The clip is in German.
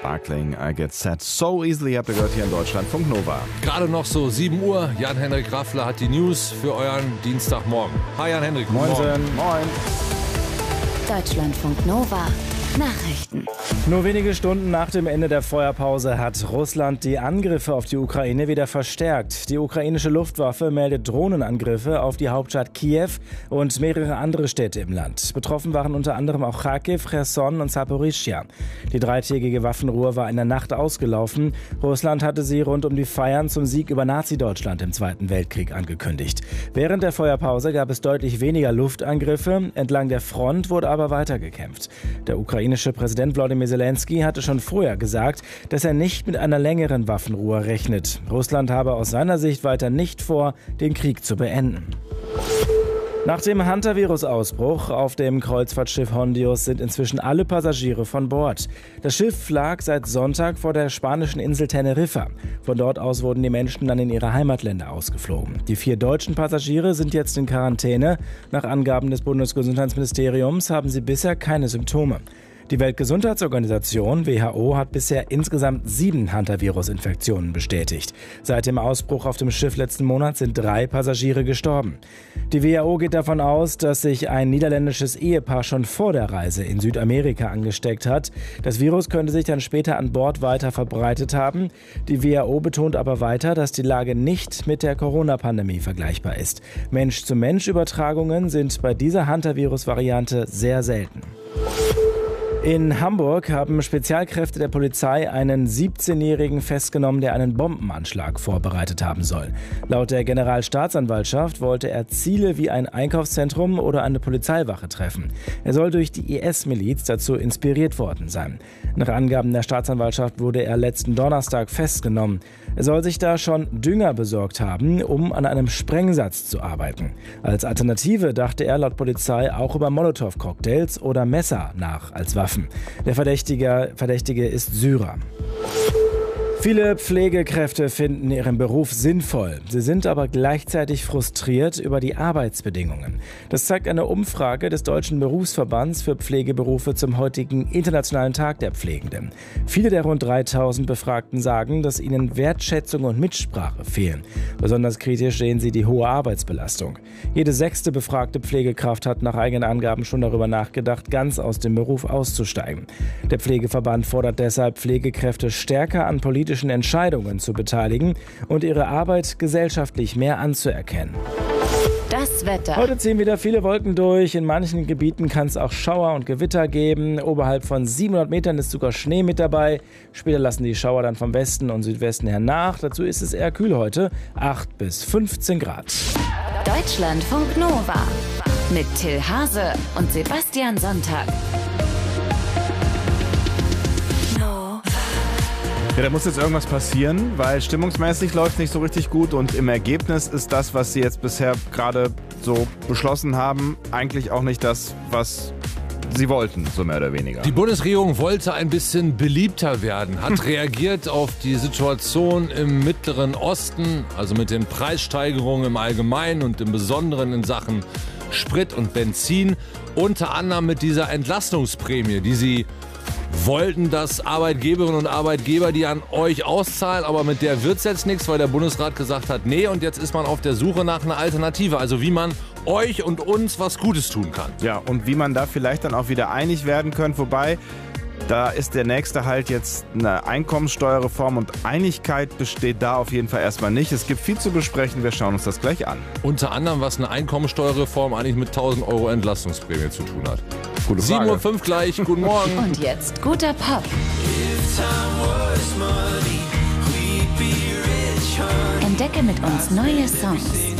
Sparkling, I Get Set So Easily, habt ihr gehört hier in Deutschlandfunk Nova. Gerade noch so 7 Uhr. Jan-Henrik Raffler hat die News für euren Dienstagmorgen. Hi Jan-Henrik. Moin. Deutschlandfunk Nova. Nachrichten. Nur wenige Stunden nach dem Ende der Feuerpause hat Russland die Angriffe auf die Ukraine wieder verstärkt. Die ukrainische Luftwaffe meldet Drohnenangriffe auf die Hauptstadt Kiew und mehrere andere Städte im Land. Betroffen waren unter anderem auch Kharkiv, Cherson und Saporischschja. Die dreitägige Waffenruhe war in der Nacht ausgelaufen. Russland hatte sie rund um die Feiern zum Sieg über Nazi-Deutschland im Zweiten Weltkrieg angekündigt. Während der Feuerpause gab es deutlich weniger Luftangriffe. Entlang der Front wurde aber weitergekämpft. Der ukrainische Präsident Volodymyr Zelensky hatte schon vorher gesagt, dass er nicht mit einer längeren Waffenruhe rechnet. Russland habe aus seiner Sicht weiter nicht vor, den Krieg zu beenden. Nach dem Hantavirus-Ausbruch auf dem Kreuzfahrtschiff Hondius sind inzwischen alle Passagiere von Bord. Das Schiff lag seit Sonntag vor der spanischen Insel Teneriffa. Von dort aus wurden die Menschen dann in ihre Heimatländer ausgeflogen. Die 4 deutschen Passagiere sind jetzt in Quarantäne. Nach Angaben des Bundesgesundheitsministeriums haben sie bisher keine Symptome. Die Weltgesundheitsorganisation WHO hat bisher insgesamt 7 Hantavirus-Infektionen bestätigt. Seit dem Ausbruch auf dem Schiff letzten Monat sind 3 Passagiere gestorben. Die WHO geht davon aus, dass sich ein niederländisches Ehepaar schon vor der Reise in Südamerika angesteckt hat. Das Virus könnte sich dann später an Bord weiter verbreitet haben. Die WHO betont aber weiter, dass die Lage nicht mit der Corona-Pandemie vergleichbar ist. Mensch-zu-Mensch-Übertragungen sind bei dieser Hantavirus-Variante sehr selten. In Hamburg haben Spezialkräfte der Polizei einen 17-Jährigen festgenommen, der einen Bombenanschlag vorbereitet haben soll. Laut der Generalstaatsanwaltschaft wollte er Ziele wie ein Einkaufszentrum oder eine Polizeiwache treffen. Er soll durch die IS-Miliz dazu inspiriert worden sein. Nach Angaben der Staatsanwaltschaft wurde er letzten Donnerstag festgenommen. Er soll sich da schon Dünger besorgt haben, um an einem Sprengsatz zu arbeiten. Als Alternative dachte er laut Polizei auch über Molotow-Cocktails oder Messer nach als Waffen. Der Verdächtige ist Syrer. Viele Pflegekräfte finden ihren Beruf sinnvoll. Sie sind aber gleichzeitig frustriert über die Arbeitsbedingungen. Das zeigt eine Umfrage des Deutschen Berufsverbands für Pflegeberufe zum heutigen Internationalen Tag der Pflegenden. Viele der rund 3000 Befragten sagen, dass ihnen Wertschätzung und Mitsprache fehlen. Besonders kritisch sehen sie die hohe Arbeitsbelastung. Jede 6. befragte Pflegekraft hat nach eigenen Angaben schon darüber nachgedacht, ganz aus dem Beruf auszusteigen. Der Pflegeverband fordert deshalb, Pflegekräfte stärker an politischen Entscheidungen zu beteiligen und ihre Arbeit gesellschaftlich mehr anzuerkennen. Das Wetter. Heute ziehen wieder viele Wolken durch. In manchen Gebieten kann es auch Schauer und Gewitter geben. Oberhalb von 700 Metern ist sogar Schnee mit dabei. Später lassen die Schauer dann vom Westen und Südwesten her nach. Dazu ist es eher kühl heute. 8 bis 15 Grad. Deutschlandfunk Nova. Mit Till Hase und Sebastian Sonntag. Ja, da muss jetzt irgendwas passieren, weil stimmungsmäßig läuft es nicht so richtig gut und im Ergebnis ist das, was sie jetzt bisher gerade so beschlossen haben, eigentlich auch nicht das, was sie wollten, so mehr oder weniger. Die Bundesregierung wollte ein bisschen beliebter werden, hat reagiert auf die Situation im Mittleren Osten, also mit den Preissteigerungen im Allgemeinen und im Besonderen in Sachen Sprit und Benzin, unter anderem mit dieser Entlastungsprämie, die sie wollten, dass Arbeitgeberinnen und Arbeitgeber die an euch auszahlen, aber mit der wird's jetzt nichts, weil der Bundesrat gesagt hat, nee, und jetzt ist man auf der Suche nach einer Alternative, also wie man euch und uns was Gutes tun kann. Ja, und wie man da vielleicht dann auch wieder einig werden könnte, wobei da ist der nächste halt jetzt eine Einkommensteuerreform und Einigkeit besteht da auf jeden Fall erstmal nicht. Es gibt viel zu besprechen, wir schauen uns das gleich an. Unter anderem, was eine Einkommensteuerreform eigentlich mit 1.000 € Entlastungsprämie zu tun hat. Gute Frage. 7:05 Uhr gleich, guten Morgen. Und jetzt guter Pop. Entdecke mit uns neue Songs.